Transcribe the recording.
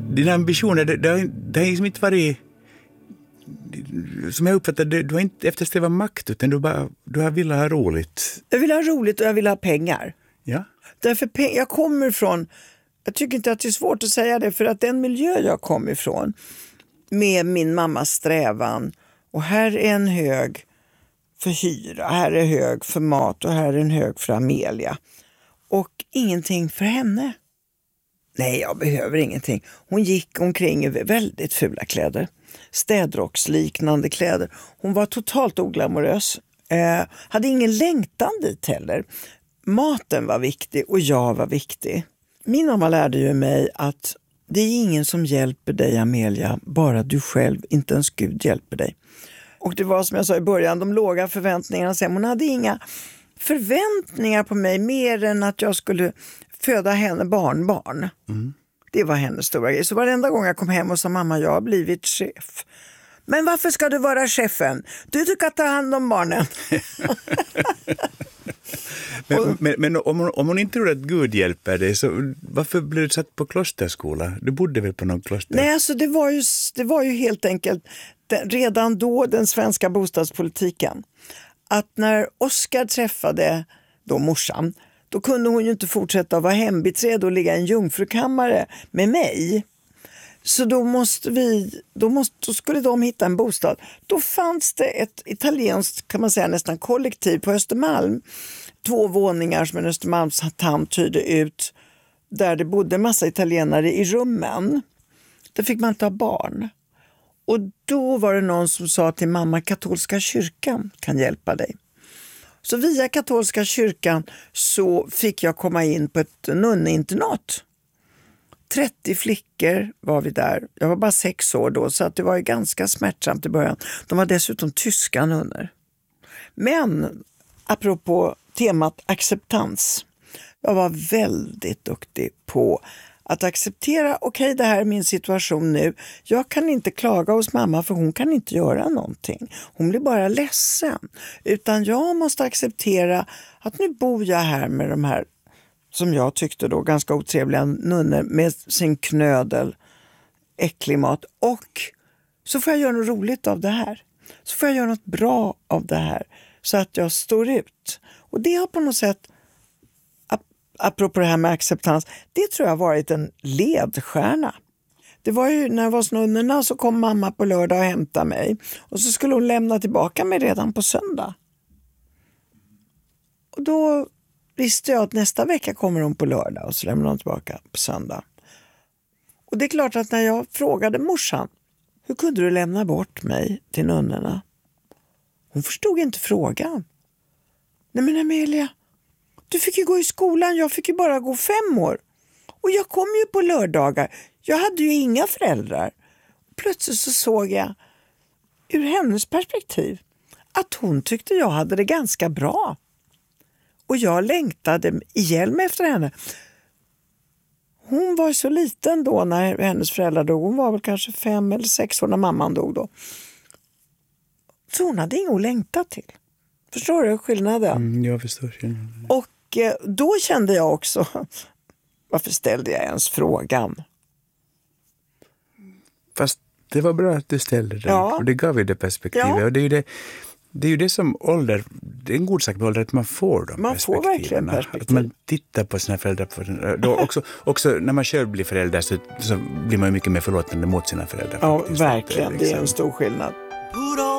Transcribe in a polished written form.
dina ambitioner, det har liksom inte varit, som jag uppfattar det, du har inte eftersträvat makt, utan du har velat ha roligt. Jag vill ha roligt och jag vill ha pengar. Ja. Därför jag kommer från, jag tycker inte att det är svårt att säga det, för att den miljö jag kom ifrån med min mammas strävan, och här är en hög för hyra, här är hög för mat och här är en hög för Amelia. Och ingenting för henne. Nej, jag behöver ingenting. Hon gick omkring i väldigt fula kläder. Städrocksliknande kläder. Hon var totalt oglamorös. Hade ingen längtan dit heller. Maten var viktig och jag var viktig. Min mamma lärde ju mig att det är ingen som hjälper dig, Amelia, bara du själv, inte ens Gud hjälper dig. Och det var som jag sa i början, de låga förväntningarna. Hon hade inga förväntningar på mig mer än att jag skulle föda henne barnbarn. Mm. Det var hennes stora grej. Så varenda gång jag kom hem och sa, mamma, jag har blivit chef. Men varför ska du vara chefen? Du kan ta hand om barnen. Men om hon inte tror att Gud hjälper dig, så varför blev du satt på klosterskola? Du bodde väl på någon kloster? Nej, alltså det var ju helt enkelt redan då den svenska bostadspolitiken. Att när Oskar träffade då morsan, då kunde hon ju inte fortsätta att vara hembiträd och ligga i en jungfrukammare med mig. Så då skulle de hitta en bostad. Då fanns det ett italienskt, kan man säga, nästan kollektiv på Östermalm. 2 våningar som en Östermalmstant hyrde ut, där det bodde en massa italienare i rummen. Där fick man ta barn. Och då var det någon som sa till mamma, katolska kyrkan kan hjälpa dig. Så via katolska kyrkan så fick jag komma in på ett nunneinternat. 30 flickor var vi där. Jag var bara 6 år då, så att det var ju ganska smärtsamt i början. De var dessutom tyska nunnor. Men apropå temat acceptans. Jag var väldigt duktig på att acceptera, okej, det här är min situation nu. Jag kan inte klaga hos mamma för hon kan inte göra någonting. Hon blir bara ledsen. Utan jag måste acceptera att nu bor jag här med de här, som jag tyckte då, ganska otrevliga nunnor med sin knödel, äcklig mat. Och så får jag göra något roligt av det här. Så får jag göra något bra av det här. Så att jag står ut. Och det har på något sätt, apropå det här med acceptans, det tror jag har varit en ledstjärna. Det var ju när jag var hos nunnorna, så kom mamma på lördag och hämtade mig. Och så skulle hon lämna tillbaka mig redan på söndag. Och då visste jag att nästa vecka kommer hon på lördag och så lämnar hon tillbaka på söndag. Och det är klart att när jag frågade morsan, hur kunde du lämna bort mig till nunnorna? Hon förstod inte frågan. Nej men Amelia, du fick ju gå i skolan, jag fick ju bara gå 5 år. Och jag kom ju på lördagar. Jag hade ju inga föräldrar. Plötsligt så såg jag ur hennes perspektiv att hon tyckte jag hade det ganska bra. Och jag längtade ihjäl mig efter henne. Hon var så liten då när hennes föräldrar dog. Hon var väl kanske 5 eller 6 år när mamman dog då. Så hon hade inget att längta till. Förstår du skillnaden? Jag förstår skillnaden. Och då kände jag också, varför ställde jag ens frågan? Fast det var bra att du ställde den. Ja. Och det gav ju det perspektivet. Ja. Och det är ju det som ålder, det är en god sak med ålder, att man får de man perspektiven. Man får verkligen perspektiv. Att man tittar på sina föräldrar. Då också när man själv blir förälder så blir man ju mycket mer förlåtande mot sina föräldrar. Ja, faktiskt. Verkligen. Det är en stor skillnad.